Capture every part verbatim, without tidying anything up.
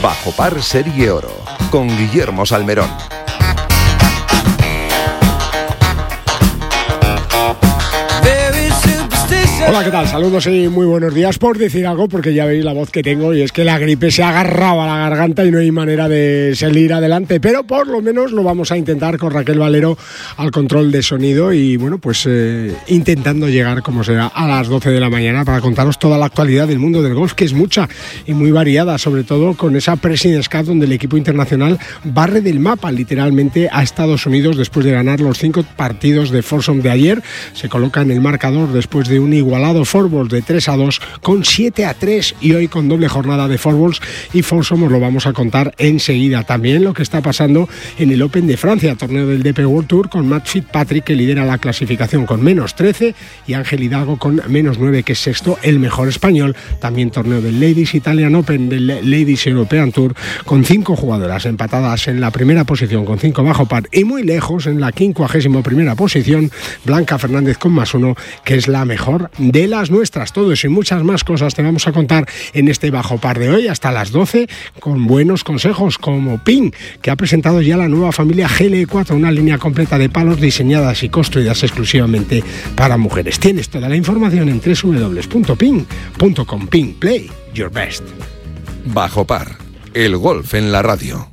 Bajo Par Serie Oro, con Guillermo Salmerón. Hola, ¿qué tal? Saludos y muy buenos días. Por decir algo, porque ya veis la voz que tengo, y es que la gripe se ha agarrado a la garganta y no hay manera de salir adelante, pero por lo menos lo vamos a intentar con Raquel Valero al control de sonido y bueno, pues eh, intentando llegar como será a las doce de la mañana para contaros toda la actualidad del mundo del golf, que es mucha y muy variada, sobre todo con esa President's Cup donde el equipo internacional barre del mapa literalmente a Estados Unidos después de ganar los cinco partidos de foursome de ayer. Se coloca en el marcador después de un igualado fourballs de tres a dos con siete a tres y hoy con doble jornada de fourballs y foursome os lo vamos a contar enseguida. También lo que está pasando en el Open de Francia, torneo del D P World Tour, con Matt Fitzpatrick, que lidera la clasificación con menos trece, y Ángel Hidalgo con menos nueve, que es sexto, el mejor español. También torneo del Ladies Italian Open, del Ladies European Tour, con cinco jugadoras empatadas en la primera posición con cinco bajo par, y muy lejos en la quincuagésima primera posición Blanca Fernández con más uno, que es la mejor de las nuestras. Todo eso y muchas más cosas te vamos a contar en este bajo par de hoy hasta las doce, con buenos consejos como Ping, que ha presentado ya la nueva familia G L E cuatro, una línea completa de palos diseñadas y construidas exclusivamente para mujeres. Tienes toda la información en doble u doble u doble u punto ping punto com. Ping, play your best. Bajo Par, el golf en la radio.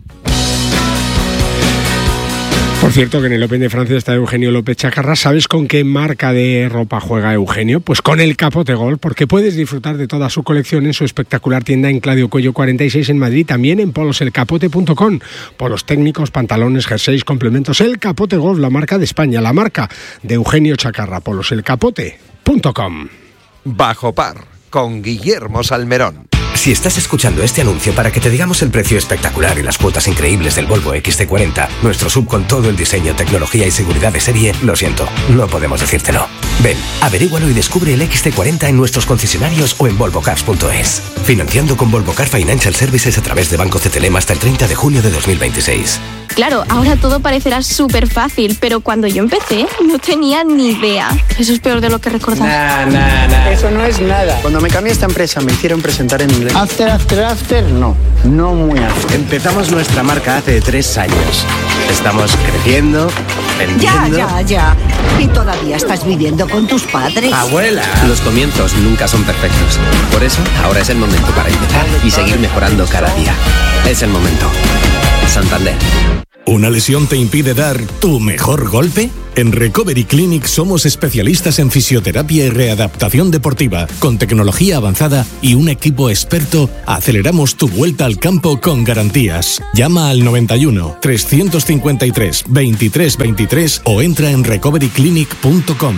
Por cierto, que en el Open de Francia está Eugenio López Chacarra. ¿Sabes con qué marca de ropa juega Eugenio? Pues con el Capote Golf, porque puedes disfrutar de toda su colección en su espectacular tienda en Claudio Cuello cuarenta y seis en Madrid, también en polos el capote punto com. Polos técnicos, pantalones, jerseys, complementos. El Capote Golf, la marca de España, la marca de Eugenio Chacarra. polos el capote punto com. Bajo Par, con Guillermo Salmerón. Si estás escuchando este anuncio para que te digamos el precio espectacular y las cuotas increíbles del Volvo X C cuarenta, nuestro sub con todo el diseño, tecnología y seguridad de serie, lo siento, no podemos decírtelo. Ven, averígualo y descubre el X C cuarenta en nuestros concesionarios o en volvo cars punto es. Financiando con Volvo Car Financial Services a través de Banco C T L M hasta el treinta de junio de dos mil veintiséis. Claro, ahora todo parecerá súper fácil, pero cuando yo empecé no tenía ni idea. Eso es peor de lo que recordaba. Nah, nah, nah. Eso no es nada. Cuando me cambié a esta empresa me hicieron presentar en inglés. After, after, after, no. No muy after. Empezamos nuestra marca hace tres años. Estamos creciendo, vendiendo... Ya, ya, ya. Y todavía estás viviendo con tus padres. ¡Abuela! Los comienzos nunca son perfectos. Por eso, ahora es el momento para empezar y seguir mejorando cada día. Es el momento. Santander. ¿Una lesión te impide dar tu mejor golpe? En Recovery Clinic somos especialistas en fisioterapia y readaptación deportiva. Con tecnología avanzada y un equipo experto, aceleramos tu vuelta al campo con garantías. Llama al noventa y uno, trescientos cincuenta y tres, veintitrés veintitrés o entra en recovery clinic punto com.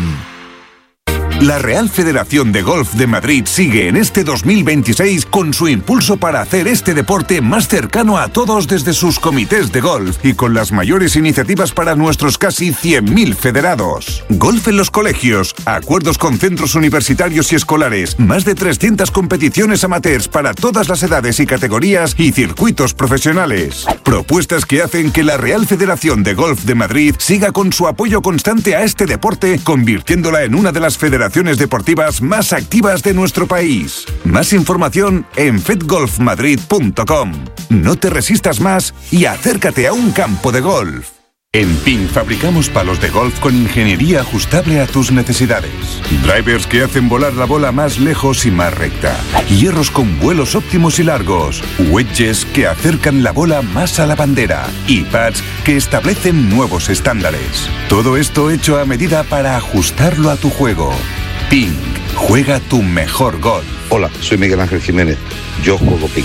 La Real Federación de Golf de Madrid sigue en este dos mil veintiséis con su impulso para hacer este deporte más cercano a todos desde sus comités de golf y con las mayores iniciativas para nuestros casi cien mil federados. Golf en los colegios, acuerdos con centros universitarios y escolares, más de trescientas competiciones amateurs para todas las edades y categorías y circuitos profesionales. Propuestas que hacen que la Real Federación de Golf de Madrid siga con su apoyo constante a este deporte, convirtiéndola en una de las federaciones deportivas más activas de nuestro país. Más información en fed golf madrid punto com. No te resistas más y acércate a un campo de golf. En Ping fabricamos palos de golf con ingeniería ajustable a tus necesidades. Drivers que hacen volar la bola más lejos y más recta. Hierros con vuelos óptimos y largos. Wedges que acercan la bola más a la bandera. Y pads que establecen nuevos estándares. Todo esto hecho a medida para ajustarlo a tu juego. Ping. Juega tu mejor golf. Hola, soy Miguel Ángel Jiménez. Yo juego Ping.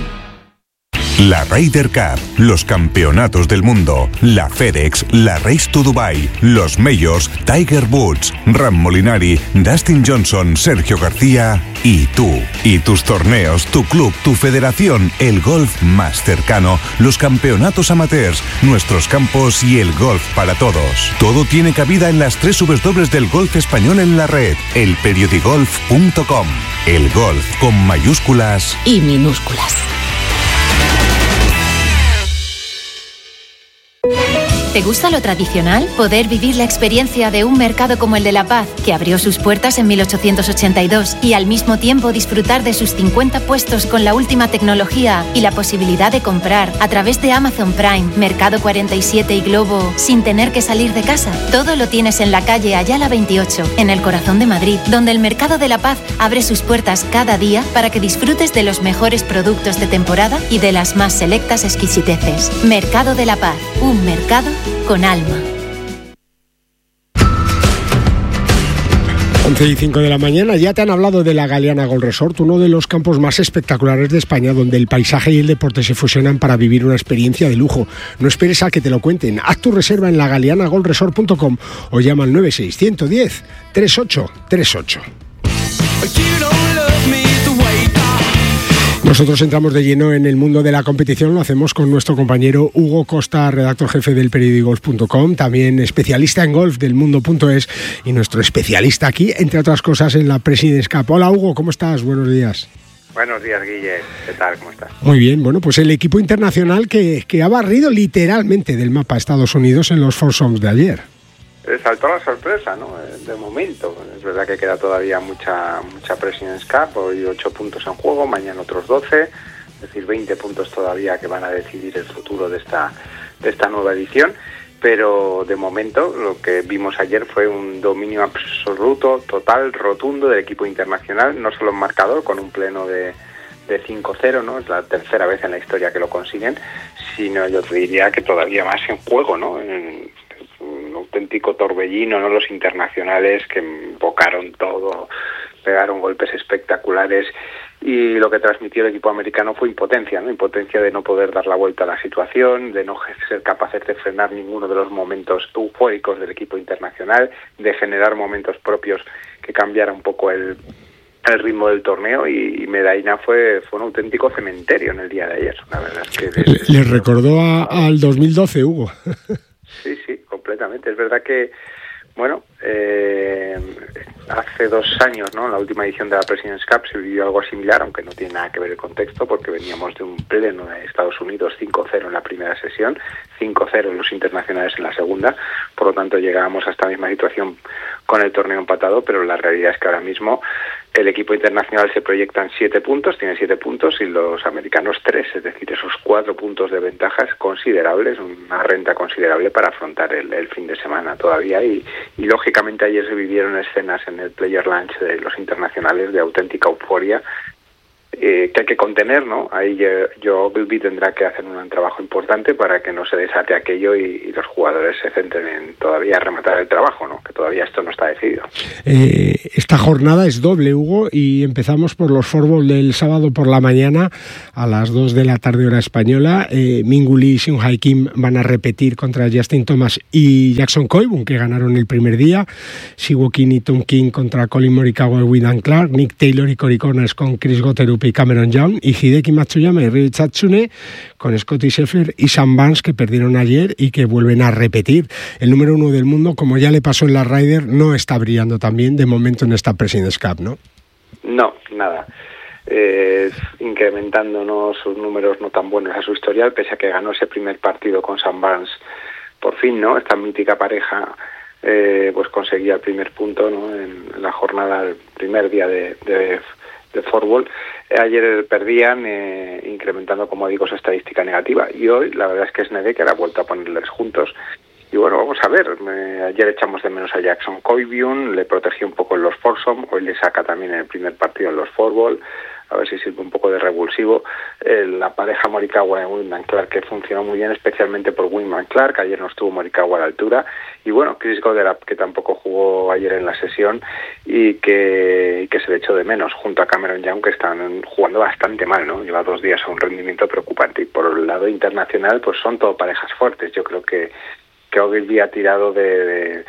La Ryder Cup, los campeonatos del mundo, la FedEx, la Race to Dubai, los Majors, Tiger Woods, Ram Molinari, Dustin Johnson, Sergio García y tú. Y tus torneos, tu club, tu federación, el golf más cercano, los campeonatos amateurs, nuestros campos y el golf para todos. Todo tiene cabida en las tres W del golf español en la red, el periodigolf punto com. El golf con mayúsculas y minúsculas. ¿Te gusta lo tradicional? ¿Poder vivir la experiencia de un mercado como el de La Paz, que abrió sus puertas en mil ochocientos ochenta y dos, y al mismo tiempo disfrutar de sus cincuenta puestos con la última tecnología y la posibilidad de comprar a través de Amazon Prime, Mercado cuarenta y siete y Globo sin tener que salir de casa? Todo lo tienes en la calle Ayala veintiocho, en el corazón de Madrid, donde el Mercado de La Paz abre sus puertas cada día para que disfrutes de los mejores productos de temporada y de las más selectas exquisiteces. Mercado de La Paz, un mercado con alma. once y cinco de la mañana, ya te han hablado de la Galeana Golf Resort, uno de los campos más espectaculares de España, donde el paisaje y el deporte se fusionan para vivir una experiencia de lujo. No esperes a que te lo cuenten. Haz tu reserva en la galeana golf resort punto com o llama al nueve seis uno uno cero tres ocho tres ocho. Nosotros entramos de lleno en el mundo de la competición, lo hacemos con nuestro compañero Hugo Costa, redactor jefe del periódico golf punto com, también especialista en golf del mundo punto es y nuestro especialista aquí, entre otras cosas, en la President's Cup. Hola Hugo, ¿cómo estás? Buenos días. Buenos días, Guille. ¿Qué tal? ¿Cómo estás? Muy bien. Bueno, pues el equipo internacional que, que ha barrido literalmente del mapa a Estados Unidos en los foursomes de ayer. Saltó la sorpresa, ¿no? De momento. Es verdad que queda todavía mucha mucha President's Cup, hoy ocho puntos en juego, mañana otros doce, es decir, veinte puntos todavía que van a decidir el futuro de esta de esta nueva edición, pero de momento lo que vimos ayer fue un dominio absoluto, total, rotundo del equipo internacional, no solo en marcador, con un pleno de, de cinco cero, ¿no? Es la tercera vez en la historia que lo consiguen, sino yo te diría que todavía más en juego, ¿no? En, un auténtico torbellino, ¿no? Los internacionales que invocaron todo, pegaron golpes espectaculares y lo que transmitió el equipo americano fue impotencia, ¿no? Impotencia de no poder dar la vuelta a la situación, de no ser capaces de frenar ninguno de los momentos eufóricos del equipo internacional, de generar momentos propios que cambiaran un poco el, el ritmo del torneo y, y Medina fue, fue un auténtico cementerio en el día de ayer. La verdad es que les, les recordó a, al dos mil doce, Hugo. Sí, sí, completamente. Es verdad que, bueno, eh, hace dos años, ¿no? En la última edición de la President's Cup se vivió algo similar, aunque no tiene nada que ver el contexto, porque veníamos de un pleno de Estados Unidos cinco cero en la primera sesión, cinco cero en los internacionales en la segunda, por lo tanto llegábamos a esta misma situación con el torneo empatado, pero la realidad es que ahora mismo el equipo internacional se proyecta en siete puntos, tiene siete puntos y los americanos tres, es decir, esos cuatro puntos de ventajas considerables, una renta considerable para afrontar el, el fin de semana todavía y, y lógicamente ayer se vivieron escenas en el Player Lunch de los internacionales de auténtica euforia eh, que hay que contener, ¿no? Ahí Joe Ogilvy tendrá que hacer un trabajo importante para que no se desate aquello y, y los jugadores se centren en todavía rematar el trabajo, ¿no? Que todavía esto no está decidido. Eh, esta jornada es doble, Hugo, y empezamos por los foursome del sábado por la mañana a las dos de la tarde hora española. Eh, Minwoo Lee y Seung-Hae Kim van a repetir contra Justin Thomas y Jackson Koibun, que ganaron el primer día. Siwoo Kim y Tom Kim contra Colin Morikawa y Wyndham Clark. Nick Taylor y Corey Connors con Chris Gotterup y Cameron Young, y Hideki Matsuyama y Ryo Hatsune con Scottie Scheffler y Sam Burns, que perdieron ayer y que vuelven a repetir. El número uno del mundo, como ya le pasó en la Ryder, no está brillando también de momento en esta President's Cup, ¿no? No, nada. Eh, incrementando, ¿no?, sus números no tan buenos a su historial, pese a que ganó ese primer partido con Sam Burns. Por fin, ¿no?, esta mítica pareja eh, pues conseguía el primer punto, ¿no?, en la jornada, el primer día de, de de fútbol. Ayer perdían, eh, incrementando, como digo, su estadística negativa, y hoy la verdad es que Snedeker ha vuelto a ponerles juntos. Y bueno, vamos a ver, eh, ayer echamos de menos a Jackson Koibun, le protegió un poco en los foursome, hoy le saca también en el primer partido en los foursome, a ver si sirve un poco de revulsivo. Eh, la pareja Morikawa y Wyndham Clark, que funcionó muy bien, especialmente por Wyndham Clark, ayer no estuvo Morikawa a la altura, y bueno, Chris Gotterup, que tampoco jugó ayer en la sesión y que, y que se le echó de menos, junto a Cameron Young, que están jugando bastante mal, ¿no? Lleva dos días a un rendimiento preocupante, y por el lado internacional, pues son todo parejas fuertes. Yo creo que, que Ogilvy ha tirado de... de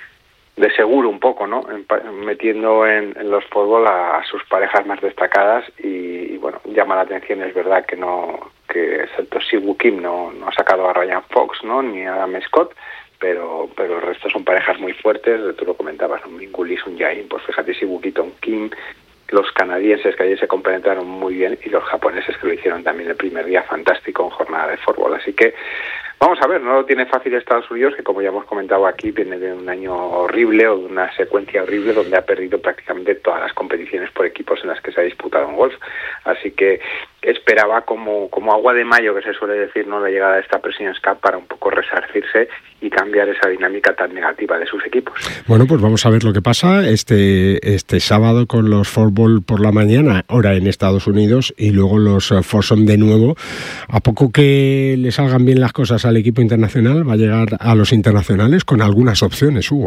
de seguro un poco, ¿no?, en, metiendo en, en los fútbol a, a sus parejas más destacadas y, y bueno, llama la atención, es verdad que no, que excepto Siwoo Kim no, no ha sacado a Ryan Fox, ¿no?, ni a Adam Scott, pero pero el resto son parejas muy fuertes. Tú lo comentabas, un Minwoo Lee, un Jain, pues fíjate, Siwoo Kim, los canadienses que ayer se complementaron muy bien y los japoneses que lo hicieron también el primer día fantástico en jornada de fútbol, así que Vamos a ver, no lo tiene fácil Estados Unidos, que como ya hemos comentado aquí, viene de un año horrible o de una secuencia horrible donde ha perdido prácticamente todas las competiciones por equipos en las que se ha disputado en golf. Así que esperaba como, como agua de mayo, que se suele decir, ¿no?, la llegada de esta President's Cup para un poco resarcirse y cambiar esa dinámica tan negativa de sus equipos. Bueno, pues vamos a ver lo que pasa este este sábado con los Foursome por la mañana, hora en Estados Unidos, y luego los Foursome de nuevo. A poco que le salgan bien las cosas al equipo internacional, va a llegar a los internacionales con algunas opciones, Hugo.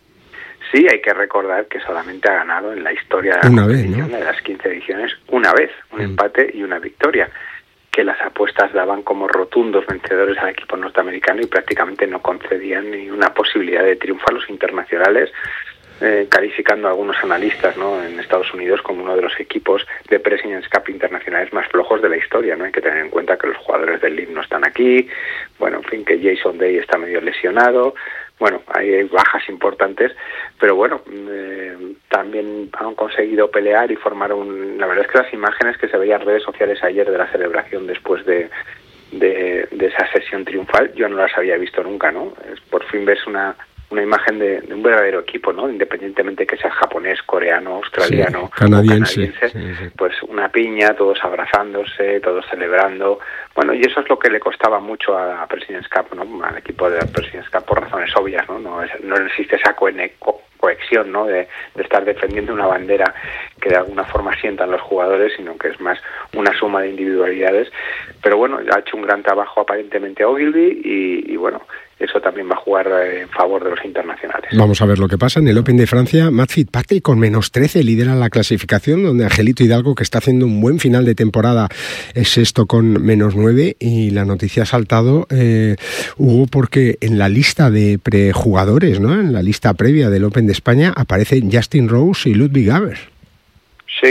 Sí, hay que recordar que solamente ha ganado en la historia de, la una vez, ¿no?, de las quince ediciones una vez, un mm. empate y una victoria, que las apuestas daban como rotundos vencedores al equipo norteamericano y prácticamente no concedían ni una posibilidad de triunfo a los internacionales, eh, calificando a algunos analistas, ¿no?, en Estados Unidos como uno de los equipos de President's Cup internacionales más flojos de la historia, ¿no? Hay que tener en cuenta que los jugadores del L I V no están aquí, bueno, en fin, que Jason Day está medio lesionado. Bueno, hay bajas importantes, pero bueno, eh, también han conseguido pelear y formar un... La verdad es que las imágenes que se veían en redes sociales ayer de la celebración después de, de, de esa sesión triunfal, yo no las había visto nunca, ¿no? Es, por fin ves una, una imagen de, de un verdadero equipo, ¿no? Independientemente que sea japonés, coreano, australiano, sí, canadiense, o canadiense, sí, sí. Pues una piña, todos abrazándose, todos celebrando. Bueno, y eso es lo que le costaba mucho a President's Cup, ¿no?, al equipo de President's Cup, por razones obvias, ¿no? No, es, no existe esa co- co- cohesión, ¿no?, de, de estar defendiendo una bandera que de alguna forma sientan los jugadores, sino que es más una suma de individualidades. Pero bueno, ha hecho un gran trabajo aparentemente Ogilvy y, y bueno, eso también va a jugar en favor de los internacionales. Vamos a ver lo que pasa en el Open de Francia. Matt Fitzpatrick con menos trece lidera la clasificación, donde Angelito Hidalgo, que está haciendo un buen final de temporada, es sexto con menos nueve. Y la noticia ha saltado, eh, Hugo, porque en la lista de prejugadores, ¿no?, en la lista previa del Open de España, aparecen Justin Rose y Ludwig Haber. Sí,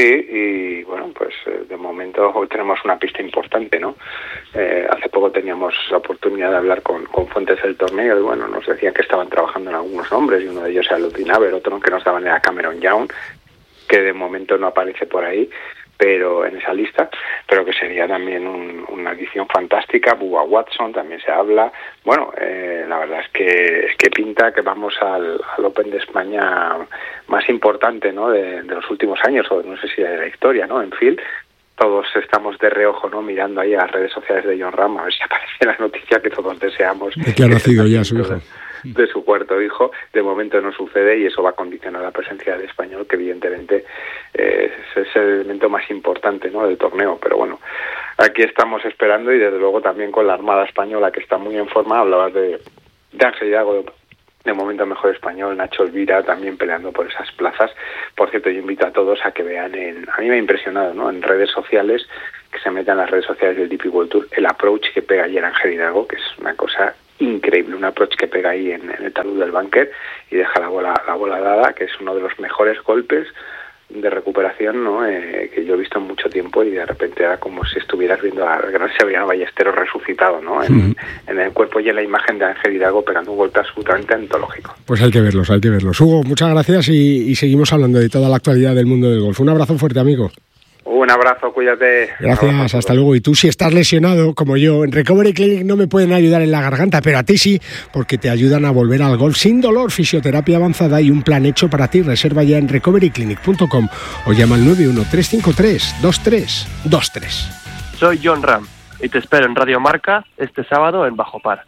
y bueno, pues eh, de momento hoy tenemos una pista importante, ¿no? Eh, hace poco teníamos la oportunidad de hablar con, con fuentes del torneo y bueno, nos decían que estaban trabajando en algunos nombres y uno de ellos era Ludwig Haber, otro que nos daban era Cameron Young, que de momento no aparece por ahí, pero en esa lista, pero que sería también un, una adición fantástica. Bubba Watson también se habla. Bueno, eh, la verdad es que es que pinta que vamos al, al Open de España más importante, ¿no?, de, de los últimos años, o no sé si de la historia, ¿no?, en fin. Todos estamos de reojo, ¿no?, mirando ahí a las redes sociales de Jon Rahm a ver si aparece la noticia que todos deseamos. De que ha nacido ya su hijo. De su cuarto hijo. De momento no sucede y eso va a condicionar la presencia del español, que evidentemente eh, es el elemento más importante, ¿no?, del torneo. Pero bueno, aquí estamos esperando y desde luego también con la Armada Española, que está muy en forma. Hablabas de, de Ángel Hidalgo, de momento mejor español, Nacho Elvira también peleando por esas plazas. Por cierto, yo invito a todos a que vean, en, a mí me ha impresionado, ¿no?, en redes sociales, que se metan en las redes sociales del D P World Tour, el approach que pega ayer Ángel Hidalgo, que es una cosa increíble, un approach que pega ahí en, en el talud del bunker y deja la bola la bola dada, que es uno de los mejores golpes de recuperación, ¿no?, eh, que yo he visto en mucho tiempo, y de repente era como si estuvieras viendo al gran Severiano Ballesteros resucitado, ¿no?, en, mm. en el cuerpo y en la imagen de Ángel Hidalgo pegando un golpe absolutamente antológico. Pues hay que verlos, hay que verlos. Hugo, muchas gracias y, y seguimos hablando de toda la actualidad del mundo del golf. Un abrazo fuerte, amigo. Un abrazo, cuídate. Gracias, abrazo. Hasta luego. Y tú, si estás lesionado, como yo, en Recovery Clinic no me pueden ayudar en la garganta, pero a ti sí, porque te ayudan a volver al golf sin dolor, fisioterapia avanzada y un plan hecho para ti. Reserva ya en recovery clinic punto com o llama al nueve uno tres cinco tres dos tres dos tres. Soy Jon Rahm y te espero en Radio Marca este sábado en Bajo Par.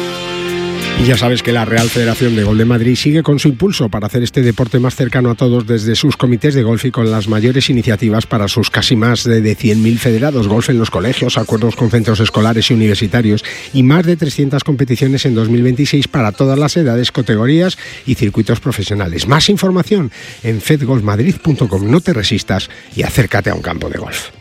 Y ya sabes que la Real Federación de Golf de Madrid sigue con su impulso para hacer este deporte más cercano a todos desde sus comités de golf y con las mayores iniciativas para sus casi más de cien mil federados. Golf en los colegios, acuerdos con centros escolares y universitarios y más de trescientas competiciones en dos mil veintiséis para todas las edades, categorías y circuitos profesionales. Más información en fed golf madrid punto com. No te resistas y acércate a un campo de golf.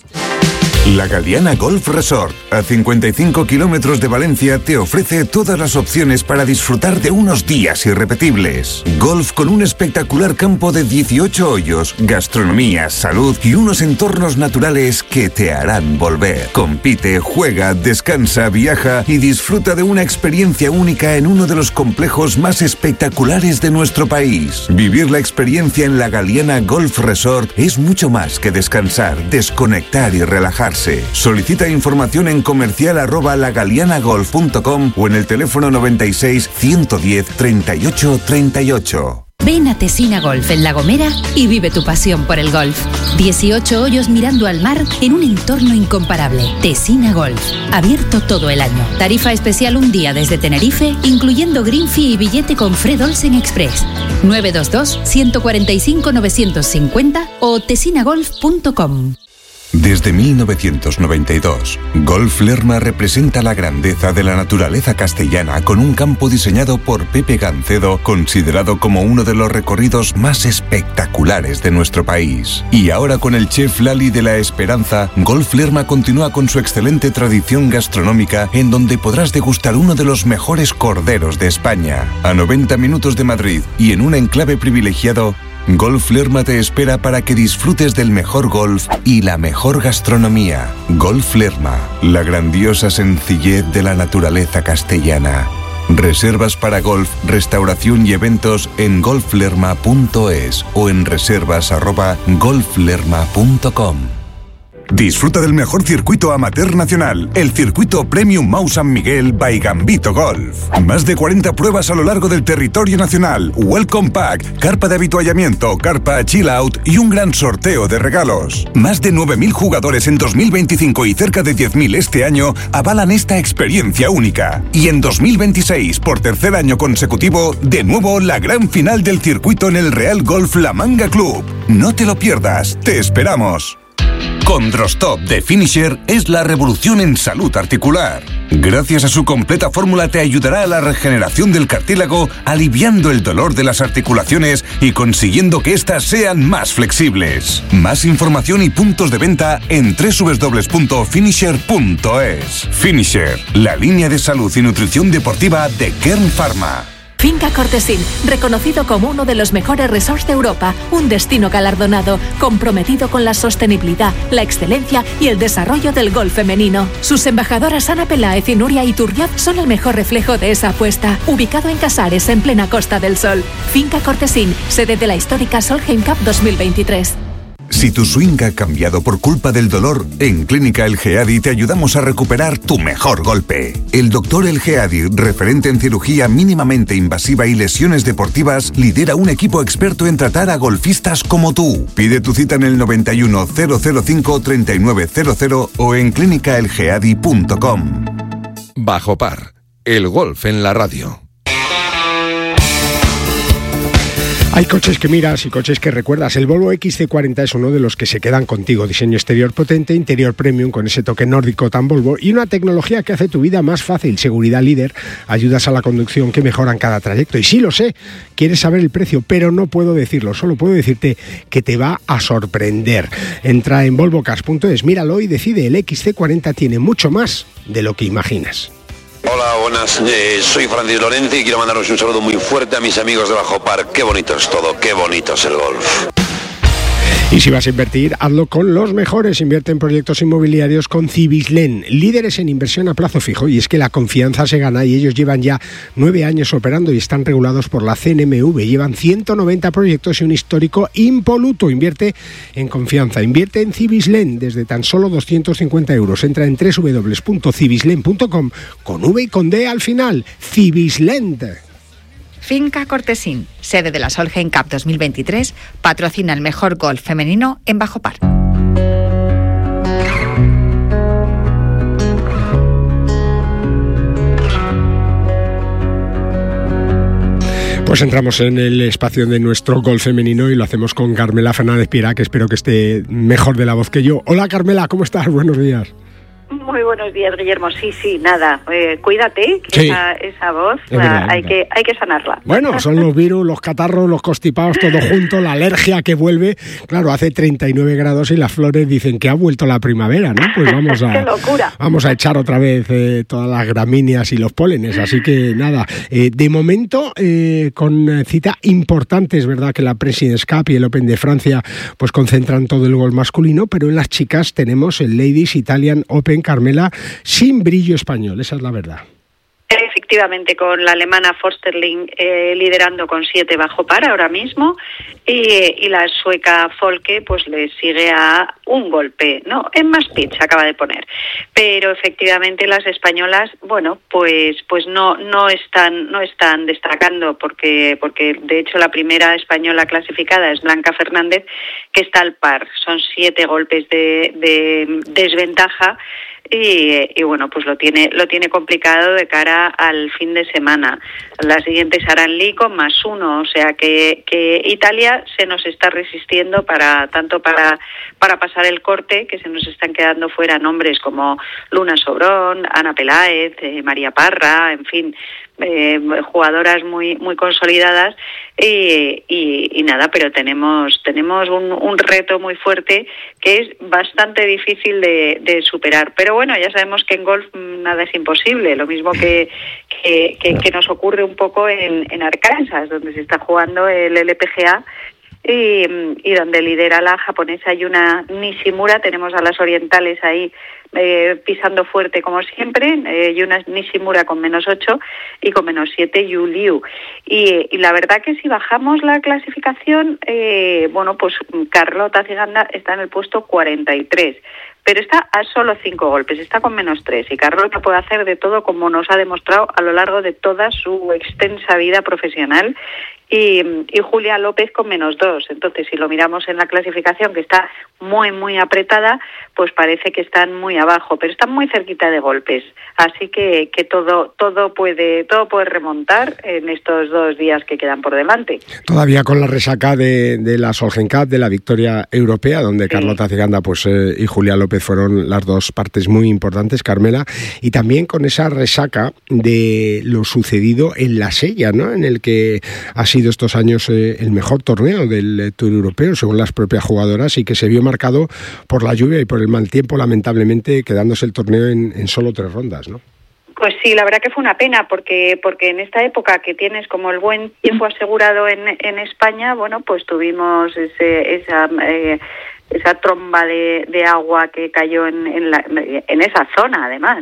La Galiana Golf Resort, a cincuenta y cinco kilómetros de Valencia, te ofrece todas las opciones para disfrutar de unos días irrepetibles. Golf con un espectacular campo de dieciocho hoyos, gastronomía, salud y unos entornos naturales que te harán volver. Compite, juega, descansa, viaja y disfruta de una experiencia única en uno de los complejos más espectaculares de nuestro país. Vivir la experiencia en la Galiana Golf Resort es mucho más que descansar, desconectar y relajarse. divertirse. Solicita información en comercial arroba lagalianagolf punto com o en el teléfono noventa y seis, ciento diez, treinta y ocho, treinta y ocho. Ven a Tesina Golf en La Gomera y vive tu pasión por el golf. dieciocho hoyos mirando al mar en un entorno incomparable. Tesina Golf, abierto todo el año. Tarifa especial un día desde Tenerife, incluyendo green fee y billete con Fred Olsen Express. nueve dos dos, uno cuatro cinco, nueve cinco cero o tesina golf punto com. Desde mil novecientos noventa y dos, Golf Lerma representa la grandeza de la naturaleza castellana con un campo diseñado por Pepe Gancedo, considerado como uno de los recorridos más espectaculares de nuestro país. Y ahora con el chef Lali de la Esperanza, Golf Lerma continúa con su excelente tradición gastronómica en donde podrás degustar uno de los mejores corderos de España. A noventa minutos de Madrid y en un enclave privilegiado, Golf Lerma te espera para que disfrutes del mejor golf y la mejor gastronomía. Golf Lerma, la grandiosa sencillez de la naturaleza castellana. Reservas para golf, restauración y eventos en golf lerma punto es o en reservas arroba golf lerma punto com. Disfruta del mejor circuito amateur nacional, el circuito Premium Mau San Miguel by Gambito Golf. Más de cuarenta pruebas a lo largo del territorio nacional, Welcome Pack, carpa de habituallamiento, carpa Chill Out y un gran sorteo de regalos. Más de nueve mil jugadores en dos mil veinticinco y cerca de diez mil este año avalan esta experiencia única. Y en dos mil veintiséis, por tercer año consecutivo, de nuevo la gran final del circuito en el Real Golf La Manga Club. No te lo pierdas, te esperamos. Condrostop de Finisher es la revolución en salud articular. Gracias a su completa fórmula te ayudará a la regeneración del cartílago, aliviando el dolor de las articulaciones y consiguiendo que éstas sean más flexibles. Más información y puntos de venta en doble u doble u doble u punto finisher punto es. Finisher, la línea de salud y nutrición deportiva de Kern Pharma. Finca Cortesín, reconocido como uno de los mejores resorts de Europa, un destino galardonado, comprometido con la sostenibilidad, la excelencia y el desarrollo del golf femenino. Sus embajadoras Ana Peláez y Nuria Iturrioz son el mejor reflejo de esa apuesta. Ubicado en Casares, en plena Costa del Sol. Finca Cortesín, sede de la histórica Solheim Cup dos mil veintitrés. Si tu swing ha cambiado por culpa del dolor, en Clínica El Geadi te ayudamos a recuperar tu mejor golpe. El doctor El Geadi, referente en cirugía mínimamente invasiva y lesiones deportivas, lidera un equipo experto en tratar a golfistas como tú. Pide tu cita en el noventa y uno, cero cero cinco, treinta y nueve cero cero o en clínica el geadi punto com. Bajo Par, el golf en la radio. Hay coches que miras y coches que recuerdas. El Volvo equis ce cuarenta es uno de los que se quedan contigo. Diseño exterior potente, interior premium con ese toque nórdico tan Volvo y una tecnología que hace tu vida más fácil. Seguridad líder, ayudas a la conducción que mejoran cada trayecto. Y sí lo sé, quieres saber el precio, pero no puedo decirlo. Solo puedo decirte que te va a sorprender. Entra en volvo cars punto es, míralo y decide. El equis ce cuarenta tiene mucho más de lo que imaginas. Hola, buenas, eh, soy Francis Lorente y quiero mandaros un saludo muy fuerte a mis amigos de Bajo Par. Qué bonito es todo, qué bonito es el golf. Y si vas a invertir, hazlo con los mejores. Invierte en proyectos inmobiliarios con Cibislen, líderes en inversión a plazo fijo. Y es que la confianza se gana y ellos llevan ya nueve años operando y están regulados por la C N M V. Llevan ciento noventa proyectos y un histórico impoluto. Invierte en confianza, invierte en Cibislen desde tan solo doscientos cincuenta euros. Entra en doble u doble u doble u punto cibislen punto com con V y con D al final. Cibislen. Finca Cortesín, sede de la Solheim Cup dos mil veintitrés, patrocina el mejor golf femenino en Bajo Par. Pues entramos en el espacio de nuestro golf femenino y lo hacemos con Carmela Fernández Piera, que espero que esté mejor de la voz que yo. Hola Carmela, ¿cómo estás? Buenos días. Muy buenos días, Guillermo. Sí, sí, nada. Eh, cuídate, que sí. esa, esa voz Es verdad, la, hay, es verdad. que, hay que sanarla. Bueno, son los virus, los catarros, los constipados, todo junto, la alergia que vuelve. Claro, hace treinta y nueve grados y las flores dicen que ha vuelto la primavera, ¿no? Pues vamos a, ¡Qué locura! Vamos a echar otra vez eh, todas las gramíneas y los pólenes. Así que nada, eh, de momento eh, con cita importante, es verdad que la President's Cup y el Open de Francia pues concentran todo el golf masculino, pero en las chicas tenemos el Ladies Italian Open, Carmela, sin brillo español, esa es la verdad. efectivamente con la alemana Forsterling eh, liderando con siete bajo par ahora mismo y, y la sueca Folke pues le sigue a un golpe, ¿no? En más pitch acaba de poner, pero efectivamente las españolas, bueno, pues pues no no están no están destacando porque porque de hecho la primera española clasificada es Blanca Fernández, que está al par, son siete golpes de, de desventaja. Y, y bueno, pues lo tiene lo tiene complicado de cara al fin de semana. La siguiente es Aran con más uno, o sea que, que Italia se nos está resistiendo para tanto para para pasar el corte, que se nos están quedando fuera nombres como Luna Sobrón, Ana Peláez, eh, María Parra, en fin, eh, jugadoras muy muy consolidadas y, y, y nada, pero tenemos tenemos un, un reto muy fuerte que es bastante difícil de, de superar, pero bueno, ya sabemos que en golf nada es imposible, lo mismo que que, que, que nos ocurre un poco en, en Arkansas, donde se está jugando el L P G A y, y donde lidera la japonesa Yuna Nishimura. Tenemos a las orientales ahí eh, pisando fuerte como siempre, eh, Yuna Nishimura con menos ocho y con menos siete Yu Liu. Y, y la verdad que si bajamos la clasificación, eh, bueno, pues Carlota Ciganda está en el puesto cuarenta y tres. Pero está a solo cinco golpes, está con menos tres, y Carlota puede hacer de todo como nos ha demostrado a lo largo de toda su extensa vida profesional, y, y Julia López con menos dos. Entonces, si lo miramos en la clasificación, que está muy, muy apretada, pues parece que están muy abajo, pero están muy cerquita de golpes. Así que, que todo, todo puede, todo puede remontar en estos dos días que quedan por delante. Todavía con la resaca de, de la Solheim Cup, de la victoria europea, donde sí. Carlota Ciganda pues, eh, y Julia López fueron las dos partes muy importantes, Carmela, y también con esa resaca de lo sucedido en la Sella, ¿no? En el que ha sido estos años eh, el mejor torneo del eh, Tour Europeo, según las propias jugadoras, y que se vio marcado por la lluvia y por el mal tiempo, lamentablemente quedándose el torneo en, en solo tres rondas, ¿no? Pues sí, la verdad que fue una pena, porque porque en esta época que tienes como el buen tiempo asegurado en, en España, bueno, pues tuvimos ese, esa eh, esa tromba de, de agua que cayó en, en, la, en esa zona, además.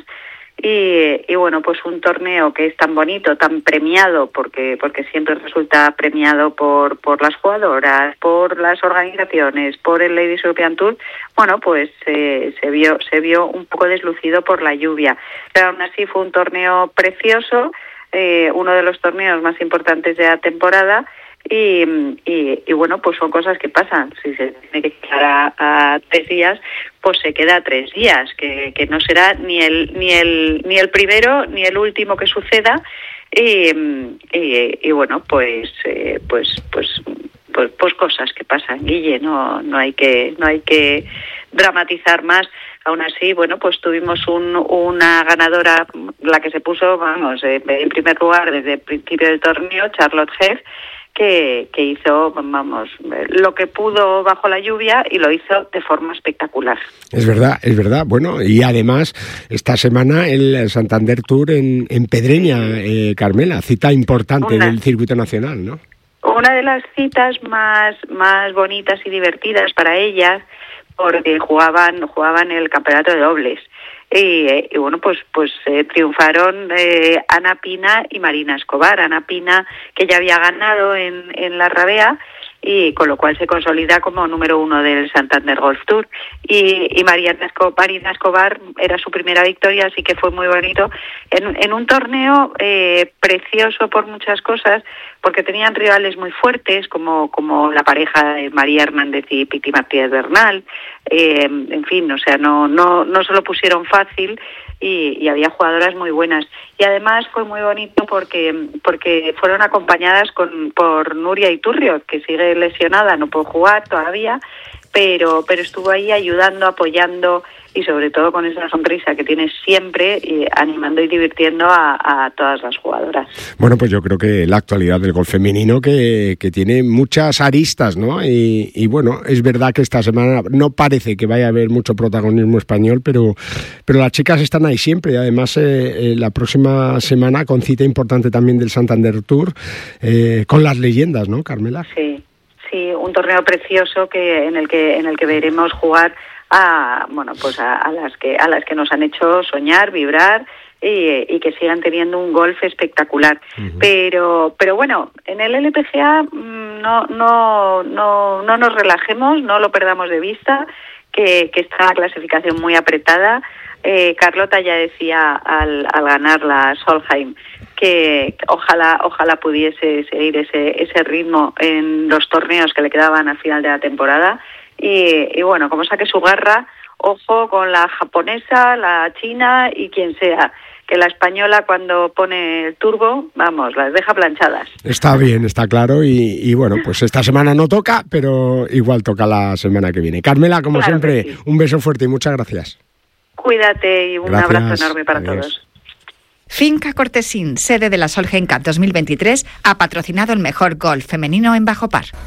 Y, y bueno, pues un torneo que es tan bonito, tan premiado, porque porque siempre resulta premiado por por las jugadoras, por las organizaciones, por el Ladies European Tour, bueno, pues eh, se vio se vio un poco deslucido por la lluvia. Pero aún así fue un torneo precioso, eh, uno de los torneos más importantes de la temporada. Y, y, y bueno, pues son cosas que pasan. Si se tiene que quedar a, a tres días, pues se queda a tres días, que, que no será ni el ni el ni el primero ni el último que suceda. Y, y, y bueno, pues eh, pues pues pues pues cosas que pasan, Guille. No no hay que no hay que dramatizar más. Aún así, bueno, pues tuvimos un, una ganadora, la que se puso, vamos, eh, en primer lugar desde el principio del torneo, Charlotte Heff, que, que hizo, vamos, lo que pudo bajo la lluvia y lo hizo de forma espectacular. Es verdad, es verdad. Bueno, y además esta semana el Santander Tour en, en Pedreña, eh, Carmela, cita importante una, del circuito nacional, ¿no? Una de las citas más, más bonitas y divertidas para ellas, porque jugaban jugaban el campeonato de dobles. Y, y bueno, pues pues eh, triunfaron eh, Ana Pina y Marina Escobar. Ana Pina, que ya había ganado en, en la Rabea, y con lo cual se consolida como número uno del Santander Golf Tour. Y, y Mariana Escobar, Marina Escobar era su primera victoria, así que fue muy bonito. En, en un torneo eh, precioso por muchas cosas, porque tenían rivales muy fuertes, como, como la pareja de María Hernández y Piti Martínez Bernal. Eh, en fin, o sea, no, no, no se lo pusieron fácil. Y, y había jugadoras muy buenas. Y además fue muy bonito porque porque fueron acompañadas con por Nuria Iturrio, que sigue lesionada, no puede jugar todavía, pero pero estuvo ahí ayudando, apoyando y sobre todo con esa sonrisa que tiene siempre, y animando y divirtiendo a, a todas las jugadoras. Bueno, pues yo creo que la actualidad del golf femenino que, que tiene muchas aristas, ¿no? Y, y bueno, es verdad que esta semana no parece que vaya a haber mucho protagonismo español, pero, pero las chicas están ahí siempre. Y además, eh, eh, la próxima semana con cita importante también del Santander Tour, eh, con las leyendas, ¿no, Carmela? Sí. Sí, un torneo precioso que en el que en el que veremos jugar a, bueno, pues a, a las que a las que nos han hecho soñar, vibrar y, y que sigan teniendo un golf espectacular. Uh-huh. Pero, pero bueno, en el L P G A no, no, no, no nos relajemos, no lo perdamos de vista, que, que está la clasificación muy apretada. Eh, Carlota ya decía al, al ganar la Solheim que ojalá ojalá pudiese seguir ese ese ritmo en los torneos que le quedaban al final de la temporada y, y bueno, como saque su garra, ojo con la japonesa, la china y quien sea, que la española cuando pone el turbo, vamos, las deja planchadas. Está bien, está claro y, y bueno, pues esta semana no toca, pero igual toca la semana que viene. Carmela, como claro siempre, sí. Un beso fuerte y muchas gracias. Cuídate y un Gracias. Abrazo enorme para Adiós. Todos. Finca Cortesín, sede de la Solheim Cup dos mil veintitrés, ha patrocinado el mejor golf femenino en bajo par.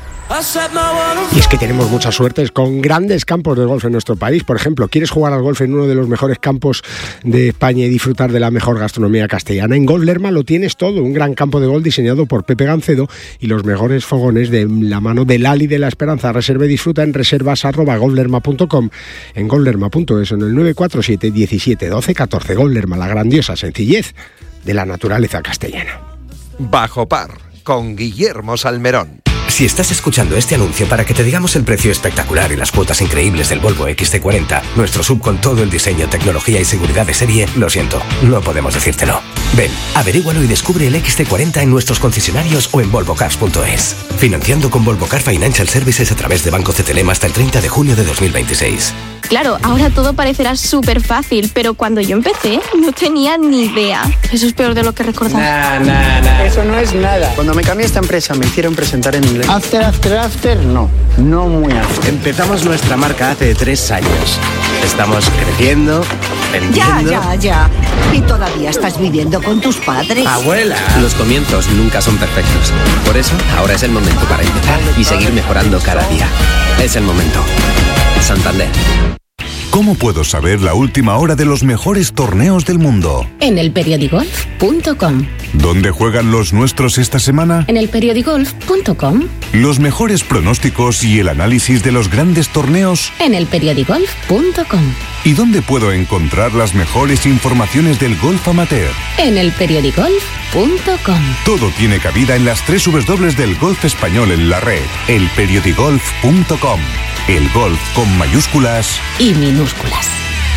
Y es que tenemos mucha suerte con grandes campos de golf en nuestro país. Por ejemplo, ¿quieres jugar al golf en uno de los mejores campos de España y disfrutar de la mejor gastronomía castellana? En Golf Lerma lo tienes todo, un gran campo de golf diseñado por Pepe Gancedo y los mejores fogones de la mano de Lali de la Esperanza. Reserva y disfruta en reservas arroba golflerma punto com, en golflerma punto es, en el nueve cuatro siete diecisiete doce catorce. Golf Lerma, la grandiosa sencillez de la naturaleza castellana. Bajo par, con Guillermo Salmerón. Si estás escuchando este anuncio para que te digamos el precio espectacular y las cuotas increíbles del Volvo X C cuarenta, nuestro sub con todo el diseño, tecnología y seguridad de serie, lo siento, no podemos decírtelo. Ven, averígualo y descubre el X C cuarenta en nuestros concesionarios o en volvo cars punto es. Financiando con Volvo Car Financial Services a través de Banco C T L M hasta el treinta de junio de dos mil veintiséis. Claro, ahora todo parecerá súper fácil, pero cuando yo empecé no tenía ni idea. Eso es peor de lo que recordaba. Nah, nah, nah. Eso no es nada. Cuando me cambié a esta empresa me hicieron presentar en inglés. After, after, after, no. No muy after. Empezamos nuestra marca hace tres años. Estamos creciendo, vendiendo... Ya, ya, ya. ¿Y todavía estás viviendo con tus padres? ¡Abuela! Los comienzos nunca son perfectos. Por eso, ahora es el momento para empezar y seguir mejorando cada día. Es el momento. Santander. ¿Cómo puedo saber la última hora de los mejores torneos del mundo? En el periodigolf punto com. ¿Dónde juegan los nuestros esta semana? En el periodigolf punto com. Los mejores pronósticos y el análisis de los grandes torneos. En el periodigolf punto com. ¿Y dónde puedo encontrar las mejores informaciones del golf amateur? En el periodigolf punto com. Todo tiene cabida en las tres dobles del golf español en la red. el periodigolf punto com. El golf con mayúsculas y minúsculas.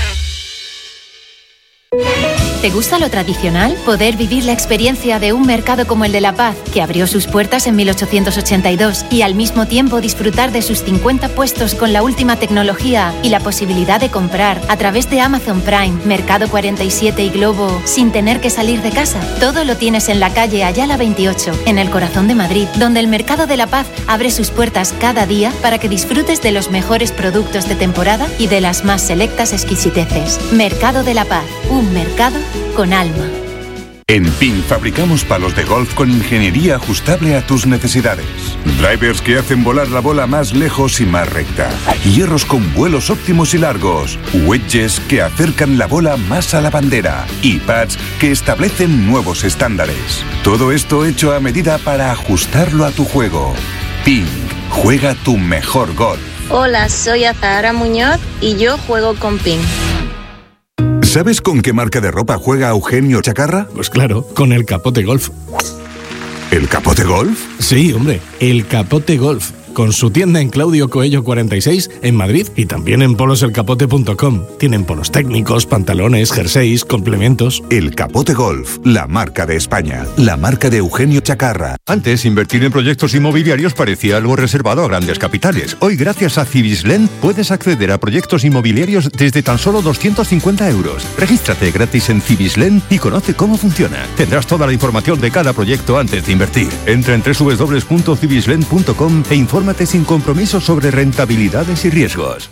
¿Te gusta lo tradicional? Poder vivir la experiencia de un mercado como el de La Paz, que abrió sus puertas en mil ochocientos ochenta y dos, y al mismo tiempo disfrutar de sus cincuenta puestos con la última tecnología y la posibilidad de comprar a través de Amazon Prime, Mercado cuarenta y siete y Globo, sin tener que salir de casa. Todo lo tienes en la calle Ayala veintiocho, en el corazón de Madrid, donde el Mercado de La Paz abre sus puertas cada día para que disfrutes de los mejores productos de temporada y de las más selectas exquisiteces. Mercado de La Paz, un mercado con alma. En P I N fabricamos palos de golf con ingeniería ajustable a tus necesidades. Drivers que hacen volar la bola más lejos y más recta. Hierros con vuelos óptimos y largos. Wedges que acercan la bola más a la bandera. Y pads que establecen nuevos estándares. Todo esto hecho a medida para ajustarlo a tu juego. P I N, juega tu mejor golf. Hola, soy Azahara Muñoz y yo juego con P I N. ¿Sabes con qué marca de ropa juega Eugenio Chacarra? Pues claro, con el Capote Golf. ¿El Capote Golf? Sí, hombre, el Capote Golf. Con su tienda en Claudio Coello cuarenta y seis en Madrid y también en polos el capote punto com. Tienen polos técnicos, pantalones, jerseys, complementos. El Capote Golf, la marca de España, la marca de Eugenio Chacarra. Antes, invertir en proyectos inmobiliarios parecía algo reservado a grandes capitales. Hoy, gracias a Civislend, puedes acceder a proyectos inmobiliarios desde tan solo doscientos cincuenta euros. Regístrate gratis en Civislend y conoce cómo funciona. Tendrás toda la información de cada proyecto antes de invertir. Entra en doble u doble u doble u punto civislend punto com e infórmate sin compromiso sobre rentabilidades y riesgos.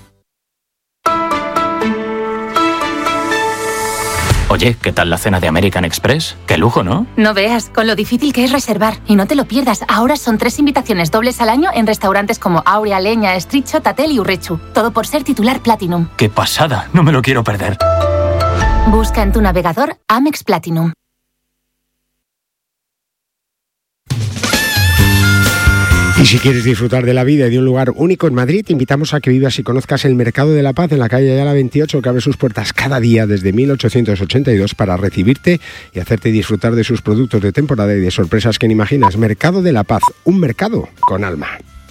Oye, ¿qué tal la cena de American Express? ¡Qué lujo!, ¿no? No veas, con lo difícil que es reservar. Y no te lo pierdas, ahora son tres invitaciones dobles al año en restaurantes como Aurea, Leña, Estritxo, Tatel y Urrechu. Todo por ser titular Platinum. ¡Qué pasada! No me lo quiero perder. Busca en tu navegador Amex Platinum. Y si quieres disfrutar de la vida y de un lugar único en Madrid, te invitamos a que vivas y conozcas el Mercado de la Paz en la calle Ayala veintiocho, que abre sus puertas cada día desde mil ochocientos ochenta y dos para recibirte y hacerte disfrutar de sus productos de temporada y de sorpresas que ni imaginas. Mercado de la Paz, un mercado con alma.